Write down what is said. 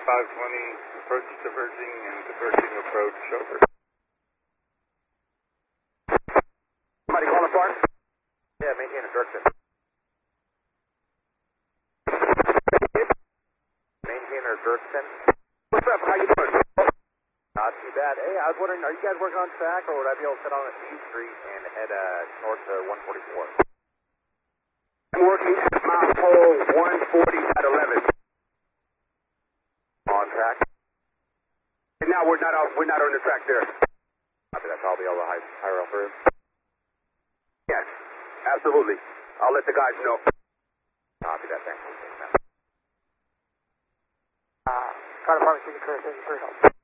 520, approach diverging and diverging approach, over. Somebody calling for? Yeah, maintain a Dirksen. Maintainer Dirksen. What's up? How you doing? Not too bad. Hey, I was wondering, are you guys working on track, or would I be able to sit on a C Street and head north to 144? I'm working at mile pole 140 at 11. On track? And now we're not on the track there. Copy that. Probably all the high rail through. Yes, absolutely. I'll let the guys know. Copy that. Thanks. Fire department, thank you for your help.